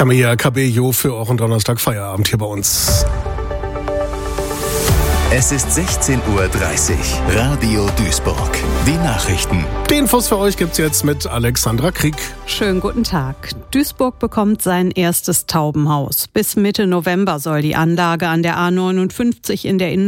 Camilla Cabello für auch einen Donnerstag Feierabend hier bei uns. Es ist 16:30 Uhr. Radio Duisburg. Die Nachrichten. Die Infos für euch gibt's jetzt mit Alexandra Krieg. Schönen guten Tag. Duisburg bekommt sein erstes Taubenhaus. Bis Mitte November soll die Anlage an der A59 in der Innenstadt